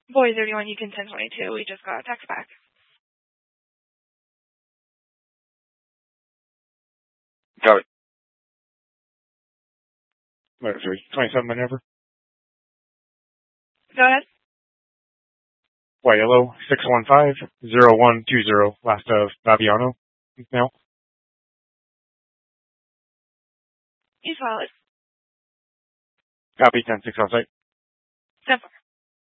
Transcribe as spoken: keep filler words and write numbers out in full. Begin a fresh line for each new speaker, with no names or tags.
Boy thirty-one, Yukon ten twenty-two, we just got a text back.
Got it.
Letter three. twenty-seven maneuver.
Go ahead.
Y L O six one five zero one two zero. Last of Fabiano. Now.
You solid.
Copy ten six on site.
ten four.